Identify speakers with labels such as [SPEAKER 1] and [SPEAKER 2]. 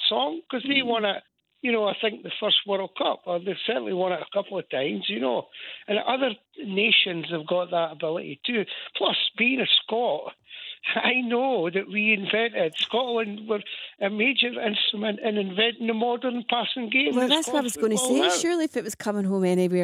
[SPEAKER 1] song because they won it. I think the first World Cup, or they've certainly won it a couple of times, And other nations have got that ability too. Plus, being a Scot, I know that we invented, Scotland were a major instrument in inventing the modern passing game.
[SPEAKER 2] Well,
[SPEAKER 1] That's
[SPEAKER 2] that's what I
[SPEAKER 1] called
[SPEAKER 2] was going to
[SPEAKER 1] football
[SPEAKER 2] say.
[SPEAKER 1] now.
[SPEAKER 2] Surely if it was coming home anywhere